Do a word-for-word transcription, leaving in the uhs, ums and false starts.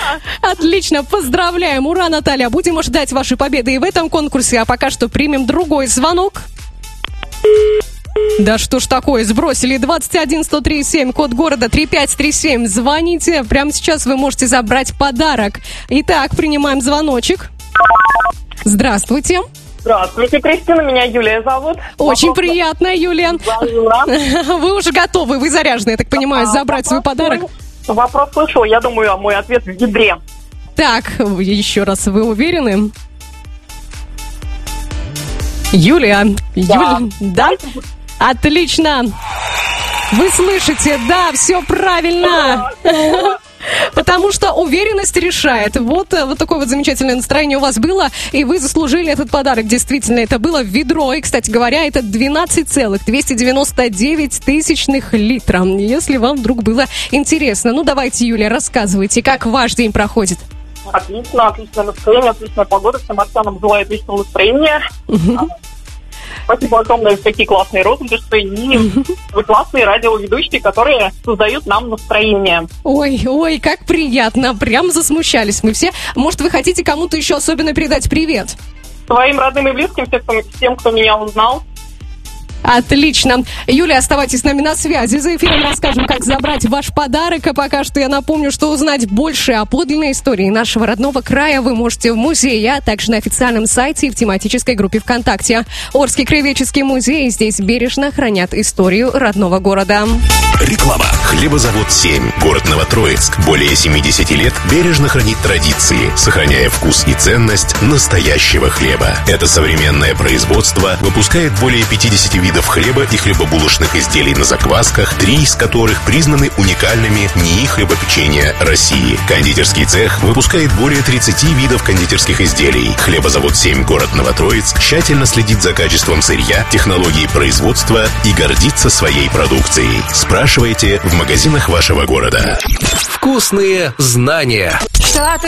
Отлично, поздравляем. Ура, Наталья. Будем ждать вашей победы и в этом конкурсе, а пока что примем другой звонок. Да что ж такое, сбросили. Двадцать один сто три семь, код города три пять три семь. Звоните, прямо сейчас вы можете забрать подарок. Итак, принимаем звоночек. Здравствуйте. Здравствуйте, Кристина, меня Юлия зовут. Очень Вопрос... приятно, Юлия. Вы уже готовы, вы заряжены, я так понимаю, забрать свой подарок. Вопрос слышал, я думаю, мой ответ в ядре. Так, еще раз, вы уверены? Юлия, Да. Юлия, да? Отлично. Вы слышите, да, все правильно. Потому что уверенность решает. Вот, вот такое вот замечательное настроение у вас было, и вы заслужили этот подарок. Действительно, это было ведро. И, кстати говоря, это двенадцать целых двести девяносто девять тысячных литра. Если вам вдруг было интересно. Ну, давайте, Юлия, рассказывайте, как ваш день проходит. Отлично, отличное настроение, отличная погода. Всем арчанам желаю отличного настроения. Спасибо огромное за такие классные розыгрыши. И вы классные радиоведущие, которые создают нам настроение. Ой, ой, как приятно. Прям засмущались мы все. Может, вы хотите кому-то еще особенно передать привет? Своим родным и близким, всем, кто, всем, кто меня узнал. Отлично. Юлия, оставайтесь с нами на связи. За эфиром расскажем, как забрать ваш подарок. А пока что я напомню, что узнать больше о подлинной истории нашего родного края вы можете в музее, а также на официальном сайте и в тематической группе ВКонтакте. Орский краеведческий музей. Здесь бережно хранят историю родного города. Реклама. Хлебозавод семь. Город Новотроицк. Более семьдесят лет бережно хранит традиции, сохраняя вкус и ценность настоящего хлеба. Это современное производство выпускает более пятьдесят видов хлеба и хлебобулочных изделий на заквасках, три из которых признаны уникальными НИИ хлебопечения России. Кондитерский цех выпускает более тридцати видов кондитерских изделий. Хлебозавод семь, город Новотроицк, тщательно следит за качеством сырья, технологией производства и гордится своей продукцией. Спрашивайте в магазинах вашего города. Вкусные знания. Что ты